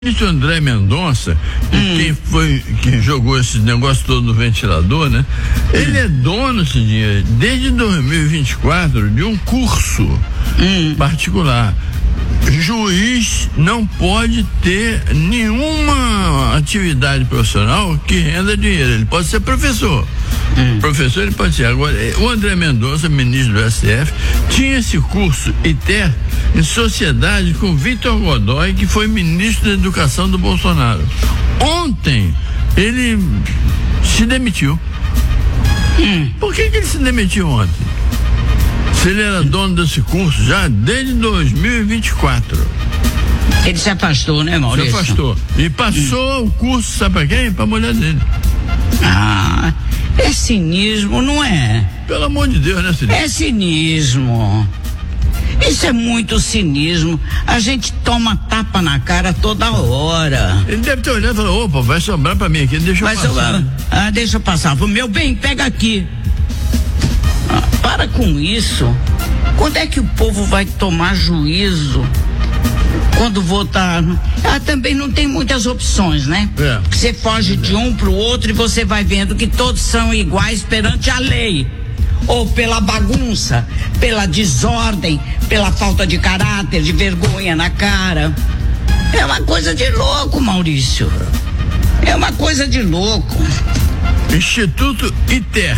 ministro André Mendonça, quem jogou esse negócio todo no ventilador, né? Ele é dono, Cidinha, desde 2024 de um curso particular. Juiz não pode ter nenhuma atividade profissional que renda dinheiro. Ele pode ser professor. Professor ele pode ser. Agora, o André Mendonça, ministro do STF, tinha esse curso ITER em sociedade com Vitor Godoy, que foi ministro da Educação do Bolsonaro. Ontem ele se demitiu. Por que ele se demitiu ontem? Se ele era dono desse curso já desde 2024. Ele se afastou, né, Maurício? Se afastou. E passou o curso, sabe pra quem? Pra mulher dele. Ah, é cinismo, não é? Pelo amor de Deus, né, Cidinha? É cinismo. Isso é muito cinismo. A gente toma tapa na cara toda hora. Ele deve ter olhado e falado, opa, vai sobrar pra mim aqui, deixa eu passar. Deixa eu passar. Meu bem, pega aqui. Para com isso. Quando é que o povo vai tomar juízo quando votar? Também não tem muitas opções, né? Você foge de um pro outro e você vai vendo que todos são iguais perante a lei. Ou pela bagunça, pela desordem, pela falta de caráter, de vergonha na cara. É uma coisa de louco, Maurício. É uma coisa de louco. Instituto ITER.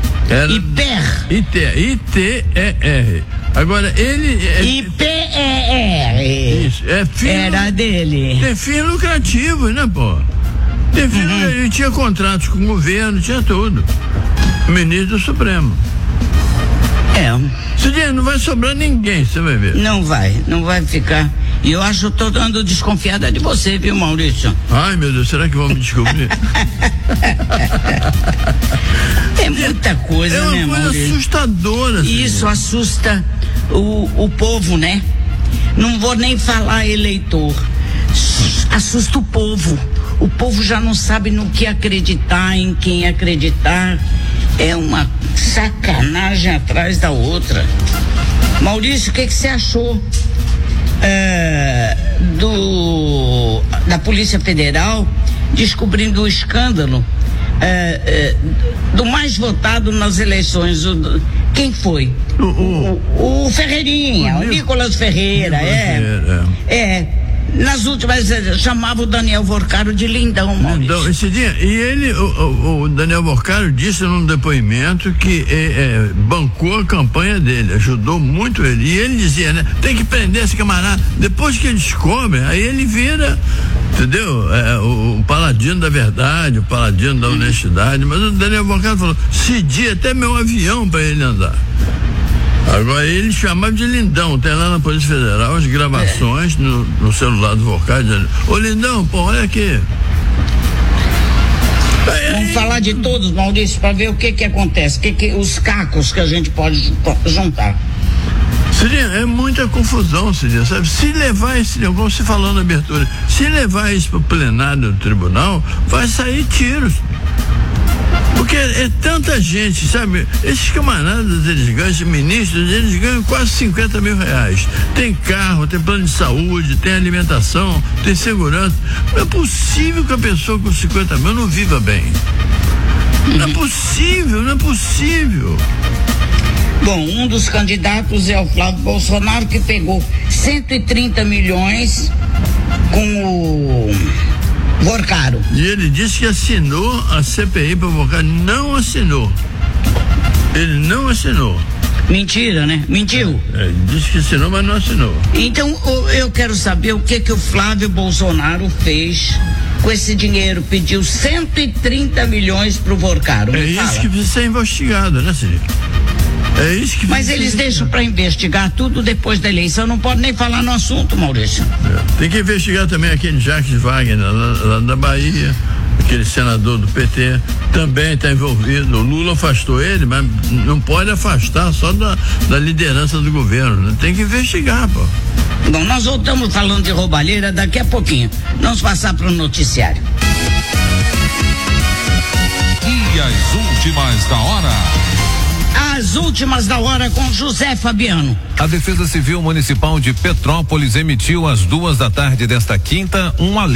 ITER. Agora ele IPER. Isso, era dele. Tem fins lucrativos, né, pô? Ele tinha contratos com o governo, tinha tudo. Ministro do Supremo. Cidinha, não vai sobrar ninguém, você vai ver. Não vai ficar. E eu acho que eu tô dando desconfiada de você, viu, Maurício? Ai, meu Deus, será que vão me descobrir? É muita coisa, né, Maurício? É uma coisa assustadora. Isso assusta o povo, né? Não vou nem falar eleitor. Assusta o povo. O povo já não sabe no que acreditar, em quem acreditar. É uma sacanagem atrás da outra. Maurício, o que você achou da Polícia Federal descobrindo o escândalo do mais votado nas eleições? Quem foi? O Ferreirinha, o Nicolas Ferreira. Nas últimas, chamava o Daniel Vorcaro de lindão, Maurício. Esse dia, e ele, o Daniel Vorcaro disse num depoimento que bancou a campanha dele, ajudou muito ele. E ele dizia, né, tem que prender esse camarada. Depois que ele descobre, aí ele vira, entendeu? O paladino da verdade, o paladino da honestidade. Mas o Daniel Vorcaro falou, cedi até meu avião para ele andar. Agora ele chamava de lindão, tem lá na Polícia Federal as gravações no celular do Vorcaro dizendo, ô lindão, pô, olha aqui. Vamos falar de todos, Maurício, para ver o que acontece, os cacos que a gente pode juntar. Cidinha, é muita confusão, Cidinha, sabe? Se levar esse, como você falou na abertura, se levar isso pro plenário do tribunal, vai sair tiros. Porque é tanta gente, sabe? Esses camaradas, eles ganham, esses ministros, eles ganham quase 50 mil reais. Tem carro, tem plano de saúde, tem alimentação, tem segurança. Não é possível que a pessoa com 50 mil não viva bem. Não é possível. Bom, um dos candidatos é o Flávio Bolsonaro, que pegou 130 milhões com o Vorcaro. E ele disse que assinou a CPI para o Vorcaro. Não assinou. Ele não assinou. Mentira, né? Mentiu? Ele disse que assinou, mas não assinou. Então, eu quero saber o que o Flávio Bolsonaro fez com esse dinheiro. Pediu 130 milhões pro Vorcaro. Isso que precisa ser investigado, né, Cid? É isso que. Mas eles deixam para investigar tudo depois da eleição, não pode nem falar no assunto, Maurício. Tem que investigar também aquele Jacques Wagner lá na Bahia, aquele senador do PT, também está envolvido. O Lula afastou ele, mas não pode afastar só da liderança do governo, né? Tem que investigar, pô. Bom, nós voltamos falando de roubalheira daqui a pouquinho. Vamos passar para o noticiário. E as últimas da hora. As últimas da hora com José Fabiano. A Defesa Civil Municipal de Petrópolis emitiu às 2 da tarde desta quinta um alerta